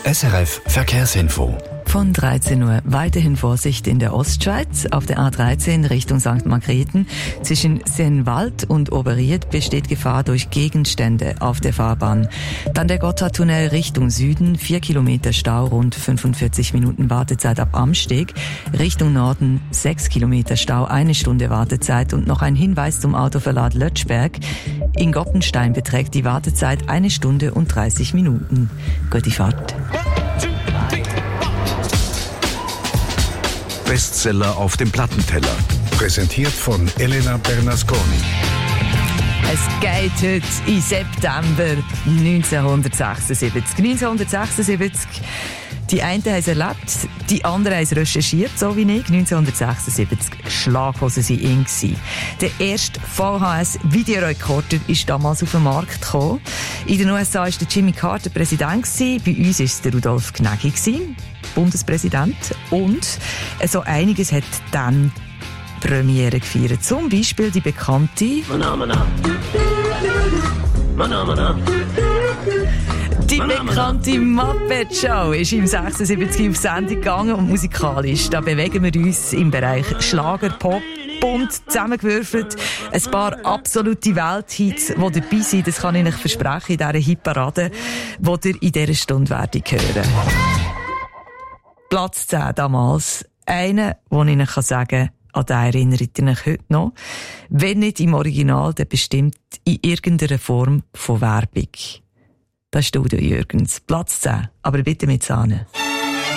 SRF Verkehrsinfo. Von 13 Uhr weiterhin Vorsicht in der Ostschweiz. Auf der A13 Richtung St. Margrethen zwischen Sennwald und Oberried besteht Gefahr durch Gegenstände auf der Fahrbahn. Dann der Gotthardtunnel Richtung Süden, 4 Kilometer Stau, rund 45 Minuten Wartezeit ab Amsteg. Richtung Norden 6 Kilometer Stau, 1 Stunde Wartezeit. Und noch ein Hinweis zum Autoverlad Lötschberg. In Goppenstein beträgt die Wartezeit 1 Stunde und 30 Minuten. Gute Fahrt. Bestseller auf dem Plattenteller. Präsentiert von Elena Bernasconi. Es geht heute in September 1976. 1976. Die einen haben es erlebt, die anderen haben es recherchiert, so wie ich. 1976. Schlaghosen waren in. Der erste VHS-Videorekorder ist damals auf den Markt gekommen. In den USA war der Jimmy Carter Präsident. Bei uns war es der Rudolf Gnägi, Bundespräsident. Und so einiges hat dann Premiere gefeiert. Zum Beispiel die bekannte Muppet Show ist im 76 auf Sendung gegangen und musikalisch. Da bewegen wir uns im Bereich Schlager, Pop, bunt zusammengewürfelt. Ein paar absolute Welthits, die dabei sind, das kann ich euch versprechen, in dieser Hitparade, die ihr in dieser Stunde werdet hören. Platz 10 damals. Einer, wo ich euch sagen kann, an den erinnert ihr euch heute noch. Wenn nicht im Original, dann bestimmt in irgendeiner Form von Werbung. Das ist Studio Jürgens. Platz 10. Aber bitte mit Sahne.